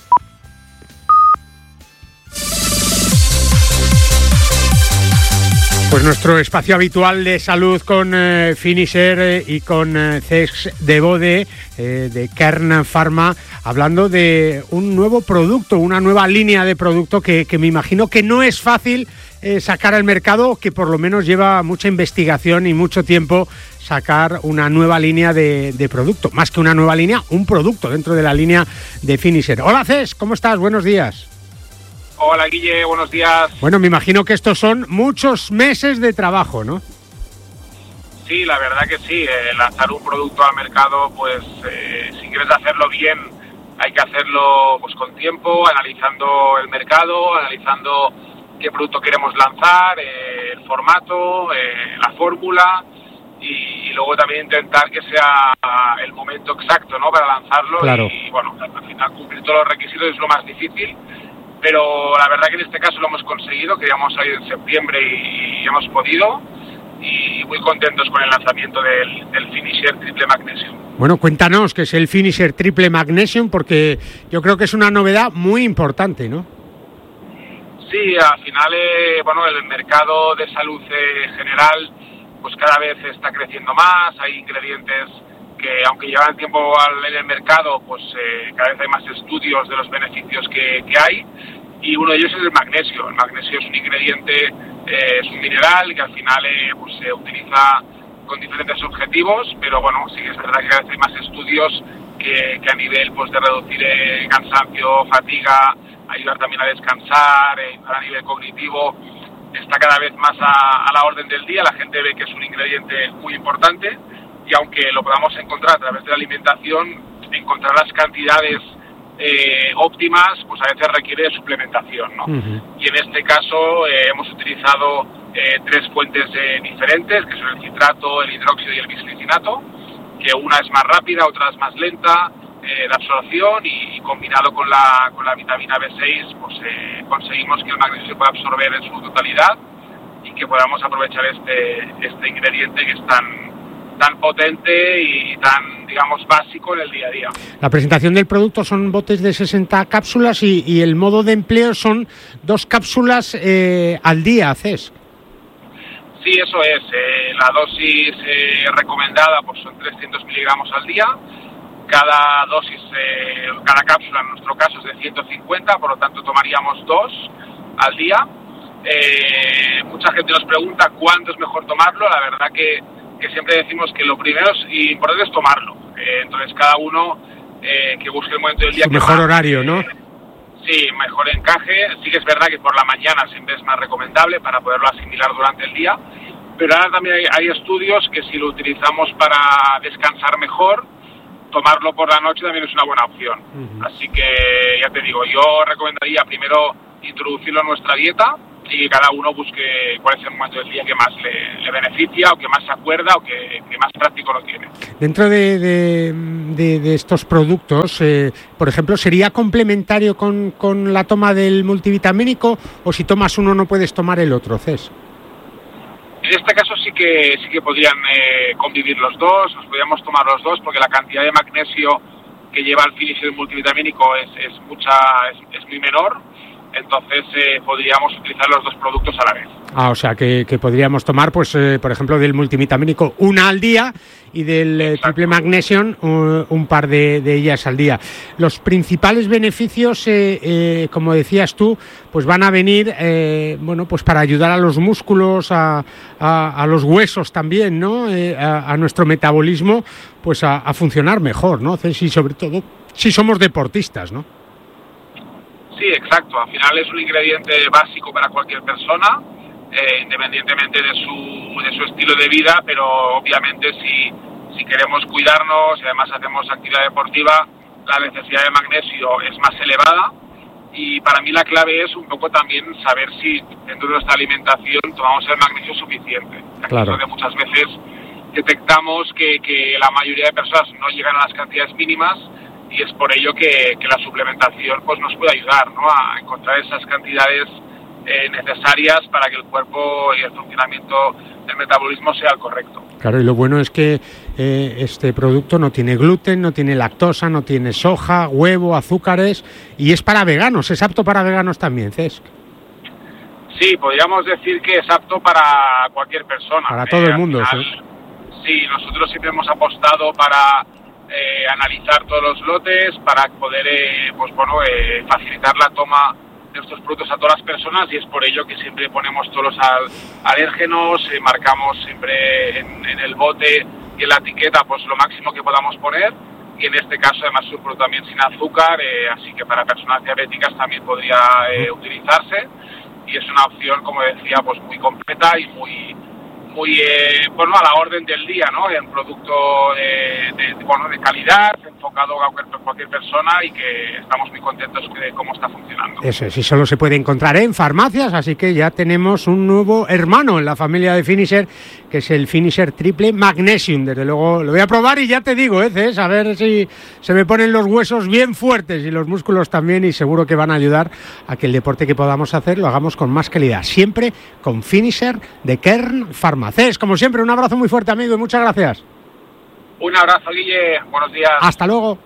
Pues nuestro espacio habitual de salud con eh, Finisher eh, y con eh, Cesc de Bode eh, de Kern Pharma, hablando de un nuevo producto, una nueva línea de producto que, que me imagino que no es fácil eh, sacar al mercado, que por lo menos lleva mucha investigación y mucho tiempo sacar una nueva línea de, de producto. Más que una nueva línea, un producto dentro de la línea de Finisher. Hola Cesc, ¿cómo estás? Buenos días. Hola Guille, buenos días. Bueno, me imagino que estos son muchos meses de trabajo, ¿no? Sí, la verdad que sí. Eh, lanzar un producto al mercado, pues eh, si quieres hacerlo bien, hay que hacerlo pues con tiempo, analizando el mercado, analizando qué producto queremos lanzar, eh, el formato, eh, la fórmula y, y luego también intentar que sea el momento exacto, ¿no?, para lanzarlo. Claro. Y bueno, al final cumplir todos los requisitos es lo más difícil. Pero la verdad que en este caso lo hemos conseguido, queríamos salir en septiembre y hemos podido, y muy contentos con el lanzamiento del, del Finisher Triple Magnesium. Bueno, cuéntanos qué es el Finisher Triple Magnesium, porque yo creo que es una novedad muy importante, ¿no? Sí, al final, eh, bueno, el mercado de salud eh, general, pues cada vez está creciendo más, hay ingredientes que aunque llevan tiempo en el mercado, pues eh, cada vez hay más estudios de los beneficios que, que hay, y uno de ellos es el magnesio. El magnesio es un ingrediente, eh, es un mineral que al final eh, pues, se utiliza con diferentes objetivos, pero bueno, sí que es verdad que cada vez hay más estudios que, que a nivel pues, de reducir eh, cansancio, fatiga, ayudar también a descansar, eh, a nivel cognitivo, está cada vez más a, a la orden del día. La gente ve que es un ingrediente muy importante, y aunque lo podamos encontrar a través de la alimentación, encontrar las cantidades eh, óptimas, pues a veces requiere de suplementación, ¿no? Uh-huh. Y en este caso eh, hemos utilizado eh, tres fuentes eh, diferentes, que son el citrato, el hidróxido y el bisglicinato, que una es más rápida, otra es más lenta eh, de absorción, y, y combinado con la, con la vitamina B seis, pues eh, conseguimos que el magnesio se pueda absorber en su totalidad y que podamos aprovechar este, este ingrediente que es tan tan potente y tan, digamos, básico en el día a día. La presentación del producto son botes de sesenta cápsulas y, y el modo de empleo son dos cápsulas eh, al día, Cesc. Sí, eso es. Eh, la dosis eh, recomendada pues son trescientos miligramos al día. Cada dosis, eh, cada cápsula en nuestro caso es de ciento cincuenta, por lo tanto tomaríamos dos al día. Eh, mucha gente nos pregunta cuándo es mejor tomarlo. La verdad que que siempre decimos que lo primero y importante es tomarlo. Eh, entonces cada uno eh, que busque el momento del día su que mejor más, horario, eh, ¿no? Sí, mejor encaje. Sí que es verdad que por la mañana siempre es más recomendable para poderlo asimilar durante el día, pero ahora también hay, hay estudios que si lo utilizamos para descansar mejor, tomarlo por la noche también es una buena opción. Uh-huh. Así que ya te digo, yo recomendaría primero introducirlo en nuestra dieta y que cada uno busque cuál es el momento del día que más le, le beneficia, o que más se acuerda, o que, que más práctico lo tiene. Dentro de, de, de, de estos productos, eh, por ejemplo, ¿sería complementario con, con la toma del multivitamínico, o si tomas uno no puedes tomar el otro, Cesc? En este caso sí que sí que podrían eh, convivir los dos, los podríamos tomar los dos, porque la cantidad de magnesio que lleva el Finisher multivitamínico es, es, mucha, es, es muy menor. Entonces eh, podríamos utilizar los dos productos a la vez. Ah, o sea que, que podríamos tomar, pues, eh, por ejemplo, del multivitamínico una al día y del eh, triple magnesium uh, un par de, de ellas al día. Los principales beneficios, eh, eh, como decías tú, pues van a venir, eh, bueno, pues para ayudar a los músculos, a, a, a los huesos también, ¿no? Eh, a, a nuestro metabolismo, pues a, a funcionar mejor, ¿no? Y sobre todo si somos deportistas, ¿no? Sí, exacto. Al final es un ingrediente básico para cualquier persona, eh, independientemente de su de su estilo de vida, pero obviamente si, si queremos cuidarnos y además hacemos actividad deportiva, la necesidad de magnesio es más elevada, y para mí la clave es un poco también saber si dentro de nuestra alimentación tomamos el magnesio suficiente. Claro. Porque muchas veces detectamos que, que la mayoría de personas no llegan a las cantidades mínimas, y es por ello que, que la suplementación pues nos puede ayudar, ¿no?, a encontrar esas cantidades eh, necesarias para que el cuerpo y el funcionamiento del metabolismo sea el correcto. Claro, y lo bueno es que eh, este producto no tiene gluten, no tiene lactosa, no tiene soja, huevo, azúcares, y es para veganos, es apto para veganos también, Cesc. Sí, podríamos decir que es apto para cualquier persona. Para todo eh, el mundo, final, sí. Sí, nosotros siempre hemos apostado para eh, analizar todos los lotes, para poder eh, pues bueno, eh, facilitar la toma de estos productos a todas las personas, y es por ello que siempre ponemos todos los al, alérgenos, eh, marcamos siempre en, en el bote y en la etiqueta pues lo máximo que podamos poner, y en este caso además es un producto también sin azúcar, eh, así que para personas diabéticas también podría eh, utilizarse, y es una opción, como decía, pues muy completa y muy muy eh, bueno, a la orden del día, ¿no? En producto de, de, bueno, de calidad, enfocado a cualquier, cualquier persona, y que estamos muy contentos de cómo está funcionando. Eso es, y solo se puede encontrar en farmacias, así que ya tenemos un nuevo hermano en la familia de Finisher, que es el Finisher Triple Magnesium. Desde luego lo voy a probar y ya te digo, ¿eh, Cés? A ver si se me ponen los huesos bien fuertes y los músculos también, y seguro que van a ayudar a que el deporte que podamos hacer lo hagamos con más calidad, siempre con Finisher de Kern Pharma. Cés, como siempre, un abrazo muy fuerte, amigo, y muchas gracias. Un abrazo, Guille. Buenos días. Hasta luego.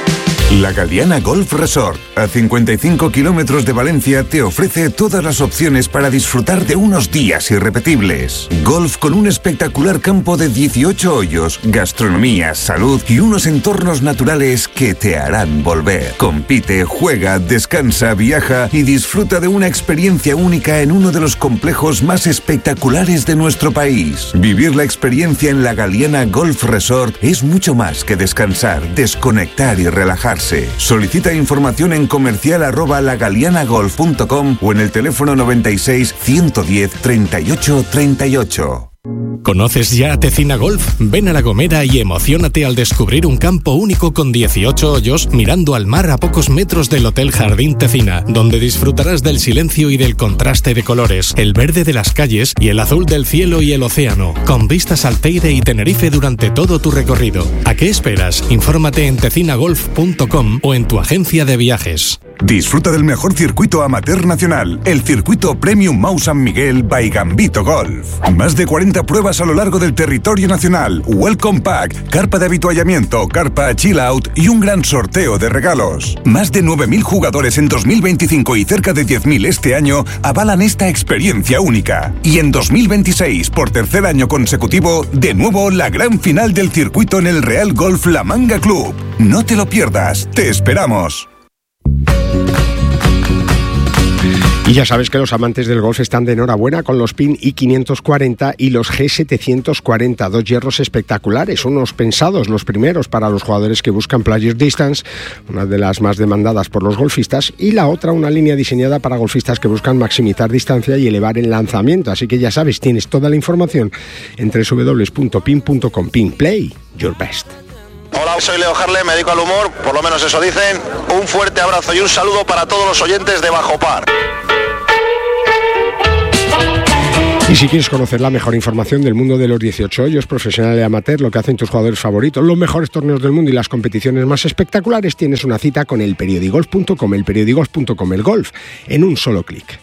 La Galiana Golf Resort, a cincuenta y cinco kilómetros de Valencia, te ofrece todas las opciones para disfrutar de unos días irrepetibles. Golf con un espectacular campo de dieciocho hoyos, gastronomía, salud y unos entornos naturales que te harán volver. Compite, juega, descansa, viaja y disfruta de una experiencia única en uno de los complejos más espectaculares de nuestro país. Vivir la experiencia en la Galiana Golf Resort es mucho más que descansar, desconectar y relajar. Solicita información en comercial arroba lagalianagolf punto com o en el teléfono noventa y seis, ciento diez, treinta y ocho, treinta y ocho. ¿Conoces ya Tecina Golf? Ven a La Gomera y emociónate al descubrir un campo único con dieciocho hoyos mirando al mar a pocos metros del Hotel Jardín Tecina, donde disfrutarás del silencio y del contraste de colores, el verde de las calles y el azul del cielo y el océano, con vistas al Teide y Tenerife durante todo tu recorrido. ¿A qué esperas? Infórmate en tecinagolf punto com o en tu agencia de viajes. Disfruta del mejor circuito amateur nacional, el circuito Premium Mau San Miguel by Gambito Golf. Más de cuarenta pruebas a lo largo del territorio nacional, Welcome Pack, carpa de avituallamiento, carpa Chill Out y un gran sorteo de regalos. Más de nueve mil jugadores en dos mil veinticinco y cerca de diez mil este año avalan esta experiencia única. Y en dos mil veintiséis, por tercer año consecutivo, de nuevo la gran final del circuito en el Real Golf La Manga Club. No te lo pierdas, te esperamos. Y ya sabes que los amantes del golf están de enhorabuena con los P I N I quinientos cuarenta y los G setecientos cuarenta, dos hierros espectaculares, unos pensados los primeros para los jugadores que buscan Player Distance, una de las más demandadas por los golfistas, y la otra una línea diseñada para golfistas que buscan maximizar distancia y elevar el lanzamiento. Así que ya sabes, tienes toda la información en doble u doble u doble u punto pin punto com. P I N, play your best. Hola, soy Leo Harle, me dedico al humor, por lo menos eso dicen. Un fuerte abrazo y un saludo para todos los oyentes de Bajo Par. Y si quieres conocer la mejor información del mundo de los dieciocho hoyos, profesional y amateur, lo que hacen tus jugadores favoritos, los mejores torneos del mundo y las competiciones más espectaculares, tienes una cita con el periodigolf punto com, el periodigolf punto com, el golf en un solo clic.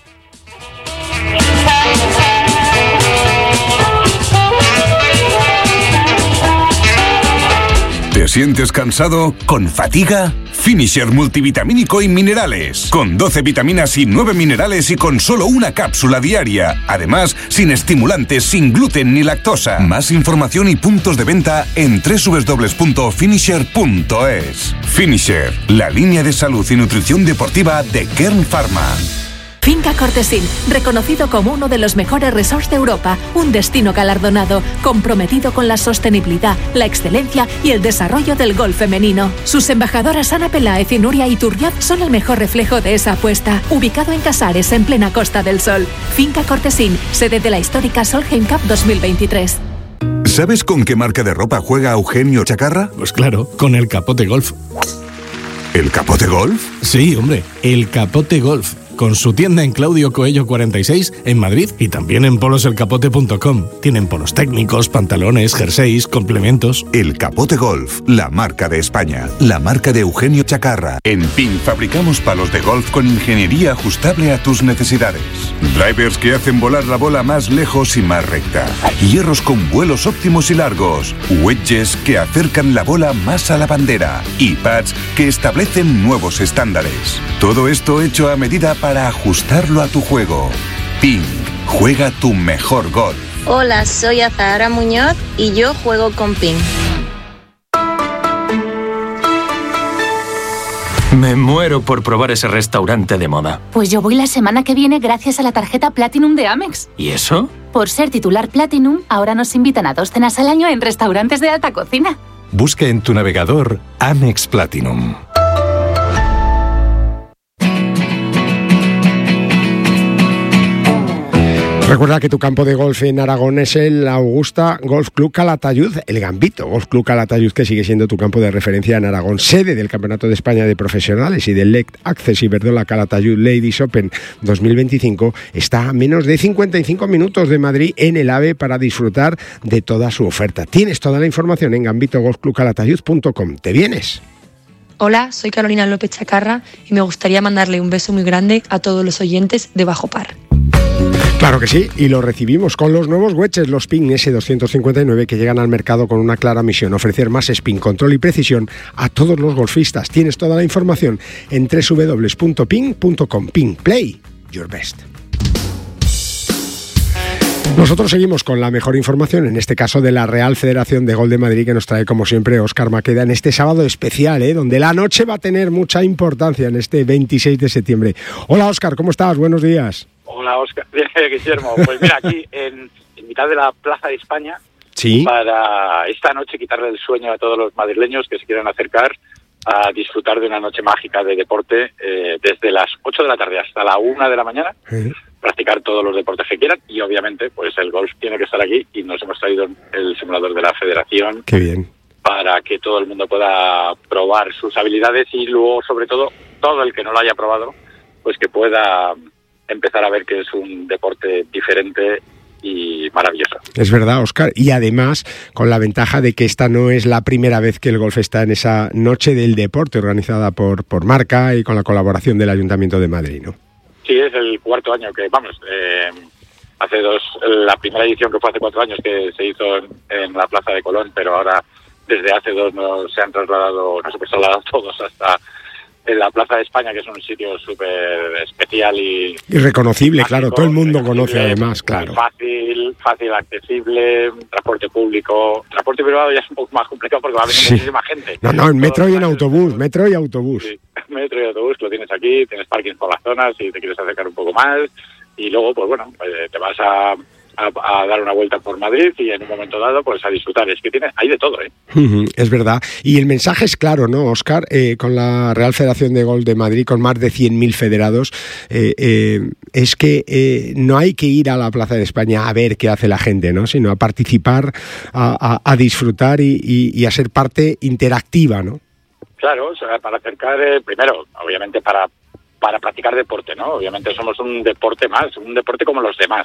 ¿Te sientes cansado? ¿Con fatiga? Finisher multivitamínico y minerales. Con doce vitaminas y nueve minerales y con solo una cápsula diaria. Además, sin estimulantes, sin gluten ni lactosa. Más información y puntos de venta en doble u doble u doble u punto finisher punto es. Finisher, la línea de salud y nutrición deportiva de Kern Pharma. Finca Cortesín, reconocido como uno de los mejores resorts de Europa, un destino galardonado, comprometido con la sostenibilidad, la excelencia y el desarrollo del golf femenino. Sus embajadoras Ana Peláez y Nuria Iturriaz son el mejor reflejo de esa apuesta. Ubicado en Casares, en plena Costa del Sol. Finca Cortesín, sede de la histórica Solheim Cup dos mil veintitrés. ¿Sabes con qué marca de ropa juega Eugenio Chacarra? Pues claro, con el Capote Golf. ¿El Capote Golf? Sí, hombre, el Capote Golf. con su tienda en Claudio Coello cuarenta y seis en Madrid y también en polos el capote punto com. Tienen polos técnicos, pantalones, jerseys, complementos. El Capote Golf, la marca de España, la marca de Eugenio Chacarra. En P I N fabricamos palos de golf con ingeniería ajustable a tus necesidades. Drivers que hacen volar la bola más lejos y más recta. Hierros con vuelos óptimos y largos. Wedges que acercan la bola más a la bandera. Y pads que establecen nuevos estándares. Todo esto hecho a medida para ajustarlo a tu juego. P I N, juega tu mejor golf. Hola, soy Azahara Muñoz y yo juego con P I N. Me muero por probar ese restaurante de moda. Pues yo voy la semana que viene gracias a la tarjeta Platinum de Amex. ¿Y eso? Por ser titular Platinum, ahora nos invitan a dos cenas al año en restaurantes de alta cocina. Busca en tu navegador Amex Platinum. Recuerda que tu campo de golf en Aragón es el Augusta Golf Club Calatayud, el Gambito Golf Club Calatayud, que sigue siendo tu campo de referencia en Aragón, sede del Campeonato de España de Profesionales y del L E C Access Iberdrola Calatayud Ladies Open dos mil veinticinco, está a menos de cincuenta y cinco minutos de Madrid en el AVE para disfrutar de toda su oferta. Tienes toda la información en gambito golf club calatayud punto com. ¿Te vienes? Hola, soy Carolina López Chacarra y me gustaría mandarle un beso muy grande a todos los oyentes de Bajo Par. Claro que sí, y lo recibimos con los nuevos wedges, los P I N ese doscientos cincuenta y nueve, que llegan al mercado con una clara misión: ofrecer más spin, control y precisión a todos los golfistas. Tienes toda la información en doble u doble u doble u punto ping punto com. Ping, play your best. Nosotros seguimos con la mejor información, en este caso de la Real Federación de Golf de Madrid, que nos trae como siempre Óscar Maqueda en este sábado especial, ¿eh? donde la noche va a tener mucha importancia en este veintiséis de septiembre. Hola Óscar, ¿cómo estás? Buenos días. Hola Óscar, Guillermo. Pues mira, aquí en, en mitad de la Plaza de España, ¿sí?, para esta noche quitarle el sueño a todos los madrileños que se quieran acercar a disfrutar de una noche mágica de deporte, eh, desde las ocho de la tarde hasta la una de la mañana. ¿Sí?, practicar todos los deportes que quieran, y obviamente pues el golf tiene que estar aquí, y nos hemos traído el simulador de la Federación. Qué bien. Para que todo el mundo pueda probar sus habilidades, y luego, sobre todo, todo el que no lo haya probado, pues que pueda empezar a ver que es un deporte diferente y maravilloso. Es verdad, Óscar, y además con la ventaja de que esta no es la primera vez que el golf está en esa noche del deporte organizada por, por Marca y con la colaboración del Ayuntamiento de Madrid, ¿no? Sí, es el cuarto año que, vamos, eh, hace dos, la primera edición que fue hace cuatro años que se hizo en, en la Plaza de Colón, pero ahora desde hace dos nos se han trasladado, nos hemos trasladado todos hasta en la Plaza de España, que es un sitio súper especial y... Y reconocible, mágico, claro, todo el mundo conoce además, además, claro. Fácil, fácil, accesible, transporte público, transporte privado ya es un poco más complicado porque va a venir sí. muchísima gente. No, no, en metro y en autobús, metro y autobús. Sí, metro y autobús, lo tienes aquí, tienes parking por las zonas si te quieres acercar un poco más, y luego, pues bueno, eh, te vas a... A, a dar una vuelta por Madrid y en un momento dado pues a disfrutar. Es que tiene, hay de todo, ¿eh? Uh-huh, es verdad. Y el mensaje es claro, ¿no, Óscar? Eh, con la Real Federación de Golf de Madrid, con más de cien mil federados, eh, eh, es que eh, no hay que ir a la Plaza de España a ver qué hace la gente, ¿no? Sino a participar, a, a, a disfrutar y, y, y a ser parte interactiva, ¿no? Claro, o sea, para acercar, eh, primero, obviamente para, para practicar deporte, ¿no? Obviamente somos un deporte más, un deporte como los demás.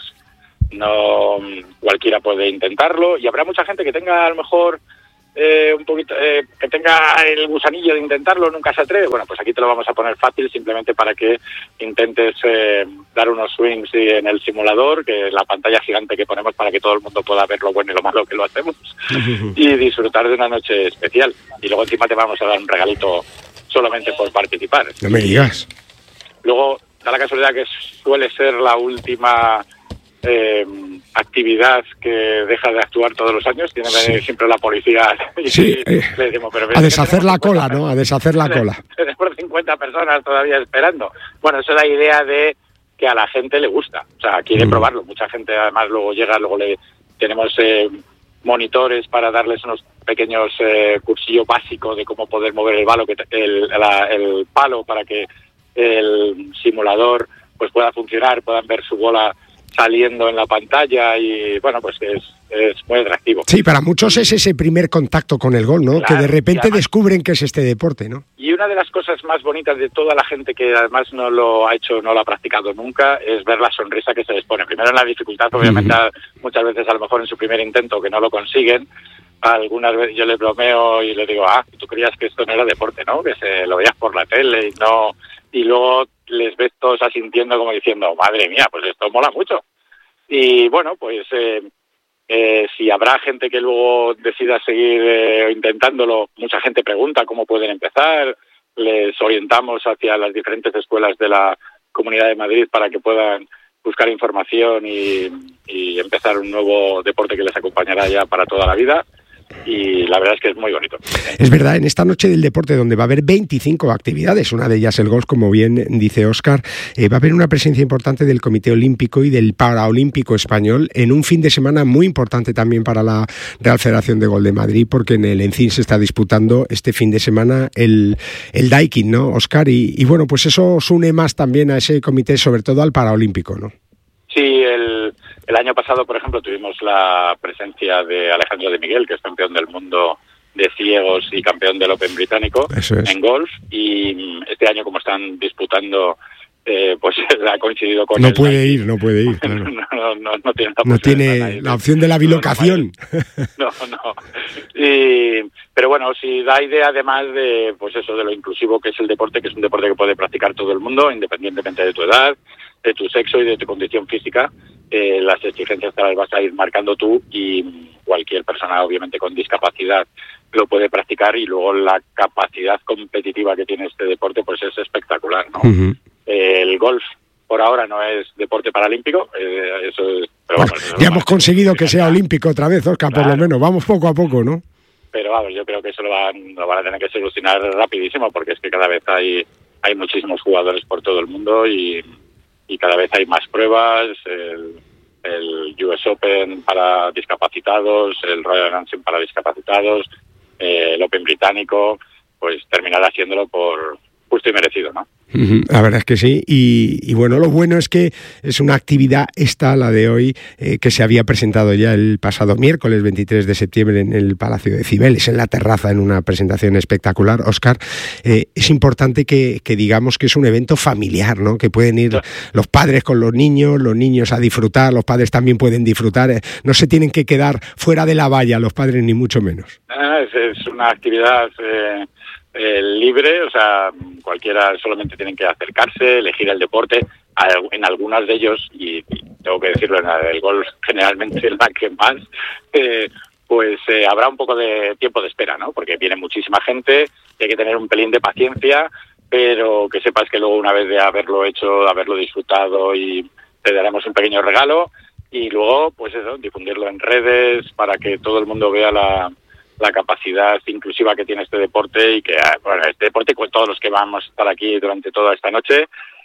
No cualquiera puede intentarlo, y habrá mucha gente que tenga a lo mejor eh, un poquito eh, que tenga el gusanillo de intentarlo, nunca se atreve. Bueno, pues aquí te lo vamos a poner fácil, simplemente para que intentes eh, dar unos swings en el simulador, que es la pantalla gigante que ponemos para que todo el mundo pueda ver lo bueno y lo malo que lo hacemos y disfrutar de una noche especial. Y luego encima te vamos a dar un regalito solamente por participar. No me digas. Luego da la casualidad que suele ser la última Eh, actividad que deja de actuar todos los años. Tiene que venir sí. siempre la policía y sí, eh, le decimos, pero a deshacer la cola, ¿no? A deshacer la cola. Tenemos cincuenta personas todavía esperando. Bueno, esa es la idea de que a la gente le gusta, o sea, quiere mm. probarlo. Mucha gente además luego llega, luego le tenemos eh, monitores para darles unos pequeños eh, cursillos básicos de cómo poder mover el palo, que el, la, el palo para que el simulador pues pueda funcionar, puedan ver su bola saliendo en la pantalla y bueno, pues es, es muy atractivo. Sí, para muchos es ese primer contacto con el gol, ¿no? Claro, que de repente además descubren que es este deporte, ¿no? Y una de las cosas más bonitas de toda la gente que además no lo ha hecho, no lo ha practicado nunca, es ver la sonrisa que se les pone. Primero en la dificultad, obviamente, uh-huh. muchas veces a lo mejor en su primer intento que no lo consiguen. Algunas veces yo le bromeo y le digo, ah, tú creías que esto no era deporte, ¿no? Que se lo veías por la tele y no... Y luego les ves todos asintiendo como diciendo, madre mía, pues esto mola mucho. Y bueno, pues eh, eh, si habrá gente que luego decida seguir eh, intentándolo, mucha gente pregunta cómo pueden empezar, les orientamos hacia las diferentes escuelas de la Comunidad de Madrid para que puedan buscar información y, y empezar un nuevo deporte que les acompañará ya para toda la vida. Y la verdad es que es muy bonito. Es verdad, en esta noche del deporte donde va a haber veinticinco actividades, una de ellas el golf, como bien dice Óscar, eh, va a haber una presencia importante del Comité Olímpico y del Paraolímpico Español en un fin de semana muy importante también para la Real Federación de Golf de Madrid, porque en el Encín se está disputando este fin de semana el, el Daikin, ¿no, Óscar? Y, y bueno, pues eso os une más también a ese comité, sobre todo al Paraolímpico, ¿no? Sí, el, el año pasado, por ejemplo, tuvimos la presencia de Alejandro de Miguel, que es campeón del mundo de ciegos y campeón del Open británico es. en golf, y este año, como están disputando, eh, pues ha coincidido con no él. puede ir, no puede ir, claro. no, no, no, no tiene, la, no tiene la opción de la bilocación. No, no. Y, pero bueno, sí da idea además de, pues eso, de lo inclusivo que es el deporte, que es un deporte que puede practicar todo el mundo, independientemente de tu edad, de tu sexo y de tu condición física. Eh, las exigencias te las vas a ir marcando tú y cualquier persona obviamente con discapacidad lo puede practicar, y luego la capacidad competitiva que tiene este deporte pues es espectacular, ¿no? Uh-huh. Eh, el golf por ahora no es deporte paralímpico, eh, eso es, pero bueno, vamos, ya hemos conseguido que sea olímpico otra vez, Óscar, claro. Por lo menos, vamos poco a poco, ¿no? Pero vamos, yo creo que eso lo van, lo van a tener que solucionar rapidísimo, porque es que cada vez hay, hay muchísimos jugadores por todo el mundo y y cada vez hay más pruebas, el, el U S Open para discapacitados, el Royal Ransom para discapacitados, eh, el Open británico, pues terminará haciéndolo por justo y merecido, ¿no? La verdad es que sí, y, y bueno, lo bueno es que es una actividad esta, la de hoy, eh, que se había presentado ya el pasado miércoles veintitrés de septiembre en el Palacio de Cibeles, en la terraza, en una presentación espectacular. Óscar, eh, es importante que, que digamos que es un evento familiar, ¿no? Que pueden ir los padres con los niños, los niños a disfrutar, los padres también pueden disfrutar, eh, no se tienen que quedar fuera de la valla los padres, ni mucho menos. Ah, es, es una actividad... Eh... Eh, libre, o sea, cualquiera solamente tienen que acercarse, elegir el deporte. En algunas de ellos, y, y tengo que decirlo, en el golf generalmente es la que más, eh, pues eh, habrá un poco de tiempo de espera, ¿no? Porque viene muchísima gente, y hay que tener un pelín de paciencia, pero que sepas que luego, una vez de haberlo hecho, de haberlo disfrutado, y te daremos un pequeño regalo, y luego, pues eso, difundirlo en redes para que todo el mundo vea la... la capacidad inclusiva que tiene este deporte, y que, bueno, este deporte con todos los que vamos a estar aquí durante toda esta noche,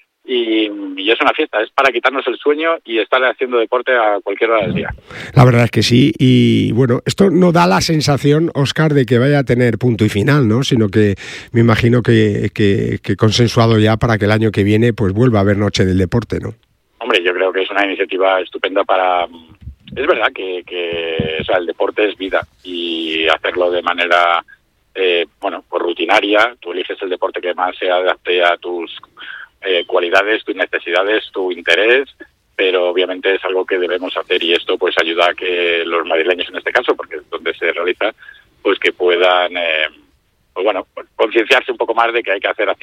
y, y es una fiesta, es para quitarnos el sueño y estar haciendo deporte a cualquier hora del día. La verdad es que sí, y bueno, esto no da la sensación, Óscar, de que vaya a tener punto y final, ¿no? Sino que me imagino que, que, que consensuado ya para que el año que viene pues vuelva a haber Noche del Deporte, ¿no? Hombre, yo creo que es una iniciativa estupenda para... Es verdad que, que o sea, el deporte es vida, y hacerlo de manera, eh, bueno, pues rutinaria. Tú eliges el deporte que más se adapte a tus eh, cualidades, tus necesidades, tu interés, pero obviamente es algo que debemos hacer, y esto pues ayuda a que los madrileños, en este caso, porque es donde se realiza, pues que puedan, eh, pues bueno, concienciarse un poco más de que hay que hacer